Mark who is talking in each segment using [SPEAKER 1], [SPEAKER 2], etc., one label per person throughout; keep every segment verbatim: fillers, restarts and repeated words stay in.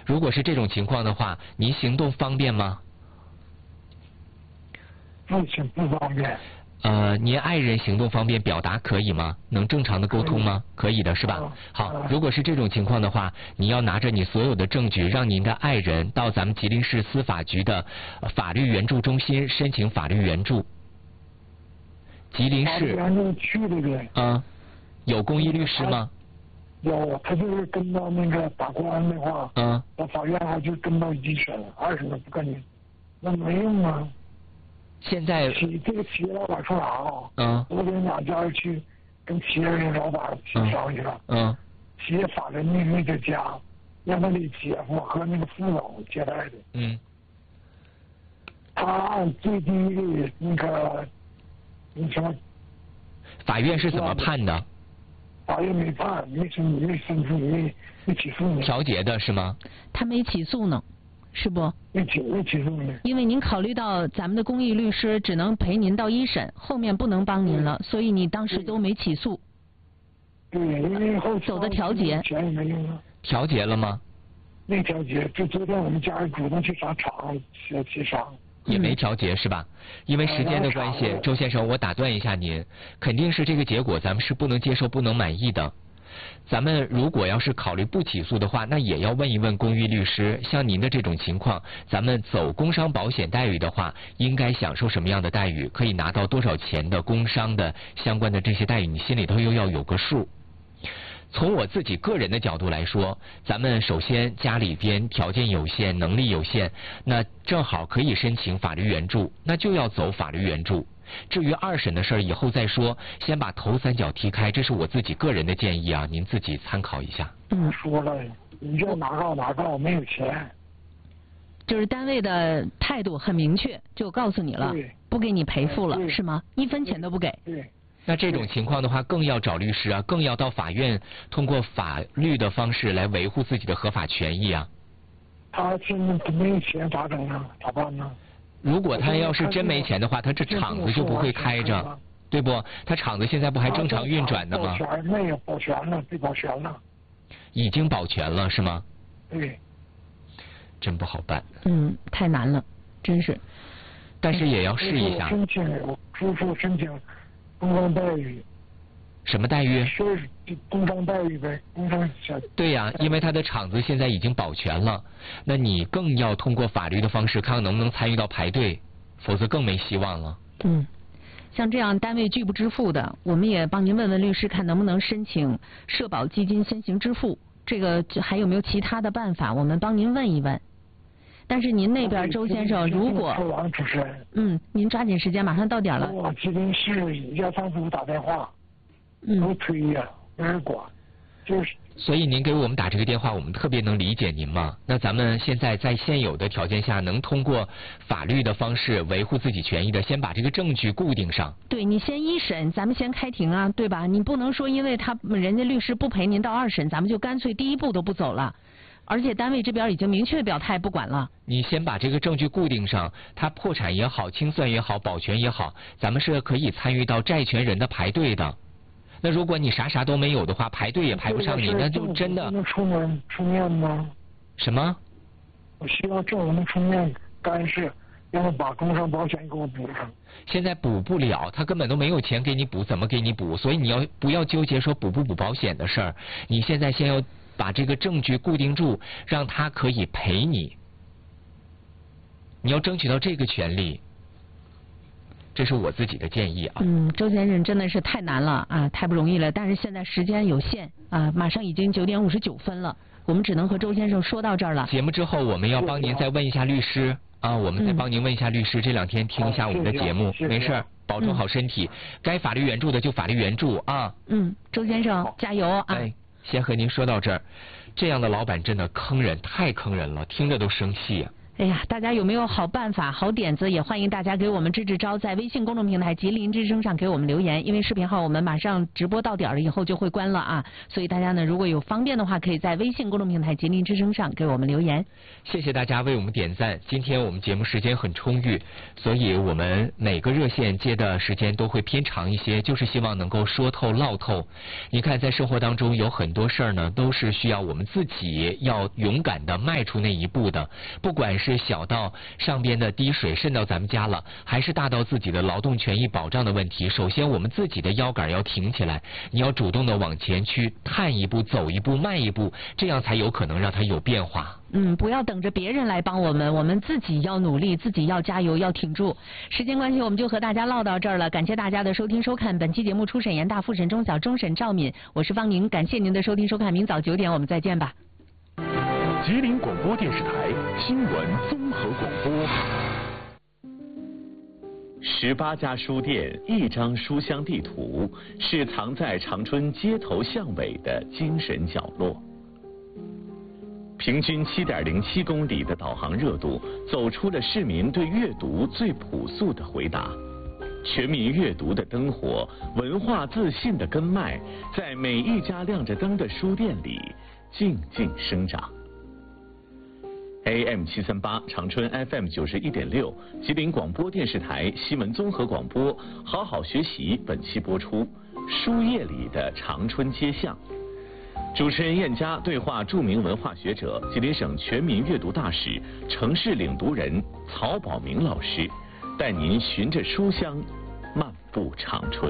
[SPEAKER 1] 如果是这种情况的话，您行动方便吗？
[SPEAKER 2] 不行，不方便。
[SPEAKER 1] 呃，您爱人行动方便，表达可以吗？能正常的沟通吗？可以的是吧？好，如果是这种情况的话，你要拿着你所有的证据，让您的爱人到咱们吉林市司法局的法律援助中心申请法律援助。吉林市。
[SPEAKER 2] 法律援助去的呗。
[SPEAKER 1] 啊，有公益律师吗？
[SPEAKER 2] 有，他就是跟到那个打官的话，
[SPEAKER 1] 嗯，
[SPEAKER 2] 到法院还就跟到一审，二审都不跟你，那没用啊。
[SPEAKER 1] 现在
[SPEAKER 2] 企这个企业老板说啥啊？
[SPEAKER 1] 嗯，
[SPEAKER 2] 我领两家去跟企业的老板协商去了。
[SPEAKER 1] 嗯。
[SPEAKER 2] 企业法人那那个家，让他的姐夫和那个副总接待的。
[SPEAKER 1] 嗯。
[SPEAKER 2] 他按最低的那个那什么？
[SPEAKER 1] 法院是怎么判的？
[SPEAKER 2] 法院没判，没申没申诉，没没起诉呢。
[SPEAKER 1] 调解的是吗？
[SPEAKER 3] 他没起诉呢。是不？
[SPEAKER 2] 没起没起诉呢。
[SPEAKER 3] 因为您考虑到咱们的公益律师只能陪您到一审，后面不能帮您了，所以你当时都没起诉。
[SPEAKER 2] 对，因为后
[SPEAKER 3] 走的调解。
[SPEAKER 2] 钱也没用啊。
[SPEAKER 1] 调解了吗？
[SPEAKER 2] 没调解，就昨天我们家人主动去找厂协协商。
[SPEAKER 1] 也没调解是吧？因为时间的关系，周先生，我打断一下您，肯定是这个结果咱们是不能接受、不能满意的。咱们如果要是考虑不起诉的话，那也要问一问公益律师，像您的这种情况，咱们走工伤保险待遇的话，应该享受什么样的待遇，可以拿到多少钱的工伤的相关的这些待遇，你心里头又要有个数。从我自己个人的角度来说，咱们首先家里边条件有限，能力有限，那正好可以申请法律援助，那就要走法律援助。至于二审的事儿以后再说，先把头三脚踢开，这是我自己个人的建议啊，您自己参考一下。
[SPEAKER 2] 嗯，说了，你就拿到拿到，没有钱。
[SPEAKER 3] 就是单位的态度很明确，就告诉你了，不给你赔付了，是吗？一分钱都不给。
[SPEAKER 2] 对。
[SPEAKER 1] 那这种情况的话，更要找律师啊，更要到法院，通过法律的方式来维护自己的合法权益啊。
[SPEAKER 2] 他现在没有钱咋整呢？咋办呢？
[SPEAKER 1] 如果他要是真没钱的话，他这厂子就不会开着，对不？他厂子现在不还正常运转的吗？
[SPEAKER 2] 保全没有保全了，被保全了。
[SPEAKER 1] 已经保全了是吗？
[SPEAKER 2] 对。
[SPEAKER 1] 真不好办。
[SPEAKER 3] 嗯，太难了，真是。
[SPEAKER 1] 但是也要试一下。
[SPEAKER 2] 申请，我叔叔申请工伤待遇。
[SPEAKER 1] 什么待遇？
[SPEAKER 2] 是工伤待遇呗，工伤险。
[SPEAKER 1] 对呀、啊，因为他的厂子现在已经保全了，那你更要通过法律的方式，看看能不能参与到排队，否则更没希望了。
[SPEAKER 3] 嗯，像这样单位拒不支付的，我们也帮您问问律师，看能不能申请社保基金先行支付。这个还有没有其他的办法？我们帮您问一问。但是您那边周先生，如果
[SPEAKER 2] 说完主持人，
[SPEAKER 3] 嗯，您抓紧时间，马上到点了。
[SPEAKER 2] 我吉林市幺三四五打电话。都推呀，没人管，就是。
[SPEAKER 1] 所以您给我们打这个电话，我们特别能理解您嘛。那咱们现在在现有的条件下，能通过法律的方式维护自己权益的，先把这个证据固定上。
[SPEAKER 3] 对，你先一审，咱们先开庭啊，对吧？你不能说因为他人家律师不陪您到二审，咱们就干脆第一步都不走了。而且单位这边已经明确表态不管了。
[SPEAKER 1] 你先把这个证据固定上，他破产也好，清算也好，保全也好，咱们是可以参与到债权人的排队的。那如果你啥啥都没有的话，排队也排不上你，那就真的。
[SPEAKER 2] 能出面出面吗？
[SPEAKER 1] 什么？
[SPEAKER 2] 我希望政府能出面干涉，让我把工伤保险给我补上。
[SPEAKER 1] 现在补不了，他根本都没有钱给你补，怎么给你补？所以你要不要纠结说补不补保险的事儿？你现在先要把这个证据固定住，让他可以赔你。你要争取到这个权利。这是我自己的建议啊。
[SPEAKER 3] 嗯，周先生真的是太难了啊，太不容易了。但是现在时间有限啊，马上已经九点五十九分了，我们只能和周先生说到这儿了。
[SPEAKER 1] 节目之后我们要帮您再问一下律师啊，我们再帮您问一下律师，嗯、这两天听一下我们的节目，
[SPEAKER 2] 嗯、
[SPEAKER 1] 没事，保重好身体。嗯、该法律援助的就法律援助啊。
[SPEAKER 3] 嗯，周先生加油啊！
[SPEAKER 1] 哎，先和您说到这儿，这样的老板真的坑人，太坑人了，听着都生气啊。
[SPEAKER 3] 哎呀，大家有没有好办法、好点子？也欢迎大家给我们支支招，在微信公众平台吉林之声上给我们留言。因为视频号我们马上直播到点了以后就会关了啊，所以大家呢如果有方便的话，可以在微信公众平台吉林之声上给我们留言。
[SPEAKER 1] 谢谢大家为我们点赞。今天我们节目时间很充裕，所以我们每个热线接的时间都会偏长一些，就是希望能够说透唠透。你看，在生活当中有很多事儿呢，都是需要我们自己要勇敢的迈出那一步的，不管是是小到上边的滴水渗到咱们家了，还是大到自己的劳动权益保障的问题，首先我们自己的腰杆要挺起来，你要主动的往前去探一步、走一步、迈一步，这样才有可能让它有变化。
[SPEAKER 3] 嗯，不要等着别人来帮我们，我们自己要努力，自己要加油，要挺住。时间关系，我们就和大家唠到这儿了，感谢大家的收听收看。本期节目初审严大，复审中小，终审赵敏，我是方宁，感谢您的收听收看，明早九点我们再见吧。
[SPEAKER 4] 吉林广播电视台新闻综合广播。十八家书店，一张书香地图，是藏在长春街头巷尾的精神角落。平均 七点零七 公里的导航热度，走出了市民对阅读最朴素的回答。全民阅读的灯火，文化自信的根脉，在每一家亮着灯的书店里静静生长。A M 七三八，长春 F M 九十一点六，吉林广播电视台新闻综合广播，好好学习本期播出。书页里的长春街巷，主持人燕佳对话著名文化学者、吉林省全民阅读大使、城市领读人曹宝明老师，带您循着书香漫步长春。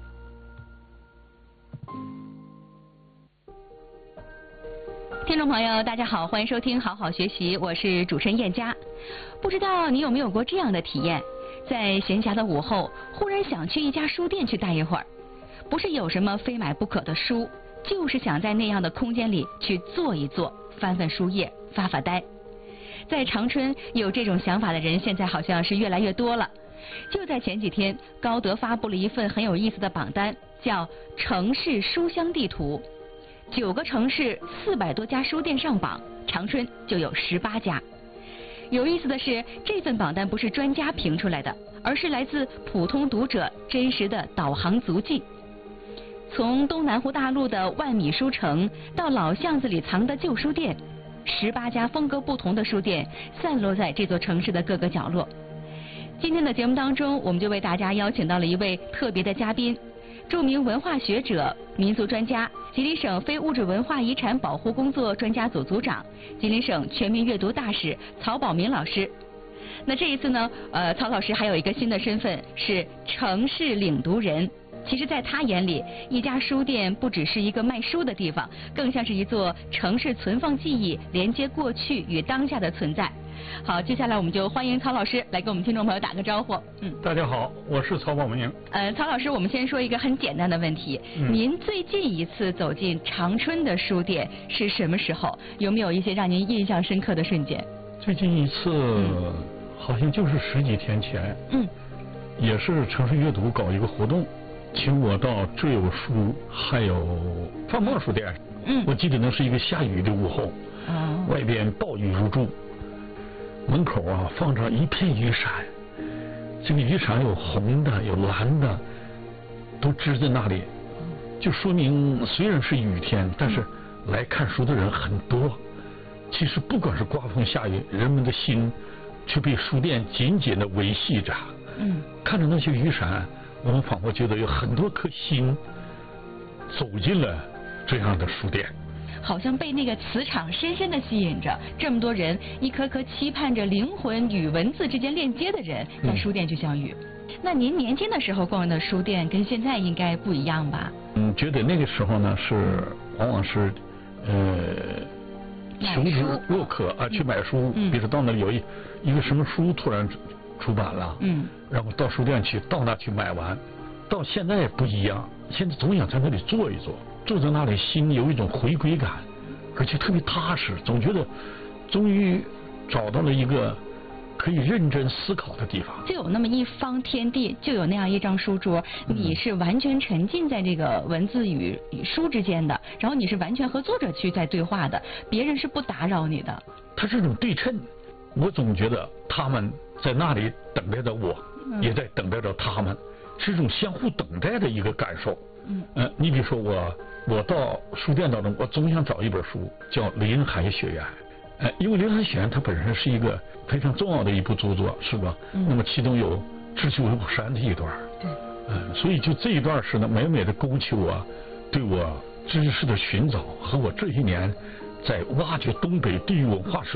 [SPEAKER 5] 听众朋友，大家好，欢迎收听好好学习，我是主持人燕佳。不知道你有没有过这样的体验，在闲暇的午后，忽然想去一家书店去待一会儿，不是有什么非买不可的书，就是想在那样的空间里去坐一坐，翻翻书页，发发呆。在长春有这种想法的人，现在好像是越来越多了。就在前几天，高德发布了一份很有意思的榜单，叫《城市书香地图》。九个城市四百多家书店上榜，长春就有十八家。有意思的是，这份榜单不是专家评出来的，而是来自普通读者真实的导航足迹。从东南湖大路的万米书城到老巷子里藏的旧书店，十八家风格不同的书店散落在这座城市的各个角落。今天的节目当中，我们就为大家邀请到了一位特别的嘉宾，著名文化学者、民俗专家，吉林省非物质文化遗产保护工作专家组组长，吉林省全民阅读大使曹宝明老师。那这一次呢，呃，曹老师还有一个新的身份是城市领读人。其实在他眼里，一家书店不只是一个卖书的地方，更像是一座城市存放记忆、连接过去与当下的存在。好，接下来我们就欢迎曹老师来跟我们听众朋友打个招呼。
[SPEAKER 6] 嗯，大家好，我是曹宝明。
[SPEAKER 5] 呃，曹老师，我们先说一个很简单的问题，嗯、您最近一次走进长春的书店是什么时候？有没有一些让您印象深刻的瞬间？
[SPEAKER 6] 最近一次、嗯、好像就是十几天前，嗯，也是城市阅读搞一个活动，请我到浙有书还有范墨书店。嗯，我记得那是一个下雨的午后，啊，外边暴雨如注。门口啊放着一片雨伞，这个雨伞有红的有蓝的，都支在那里，就说明虽然是雨天，但是来看书的人很多。其实不管是刮风下雨，人们的心却被书店紧紧的维系着。嗯，看着那些雨伞，我们仿佛觉得有很多颗心走进了这样的书店。
[SPEAKER 5] 好像被那个磁场深深的吸引着，这么多人，一颗颗期盼着灵魂与文字之间链接的人，在书店去相遇。嗯、那您年轻的时候逛的书店跟现在应该不一样吧？
[SPEAKER 6] 嗯，觉得那个时候呢是往往是呃求知若渴啊，去买书，嗯、比如说到那里有一一个什么书突然出版了，嗯，然后到书店去，到那去买完。到现在不一样，现在总想在那里坐一坐。坐在那里，心有一种回归感，而且特别踏实，总觉得终于找到了一个可以认真思考的地方。
[SPEAKER 5] 就有那么一方天地，就有那样一张书桌，嗯、你是完全沉浸在这个文字与与书之间的，然后你是完全和作者去在对话的，别人是不打扰你的。
[SPEAKER 6] 它是一种对称， 我总觉得他们在那里等待着我，嗯、也在等待着他们，是一种相互等待的一个感受。嗯，呃，你比如说我，我到书店当中，我总想找一本书叫《林海雪原》，呃，因为《林海雪原》它本身是一个非常重要的一部著作，是吧？嗯、那么其中有智取威虎山的一段，对，嗯、呃，所以就这一段是呢，美美的勾起我对我知识的寻找和我这些年在挖掘东北地域文化史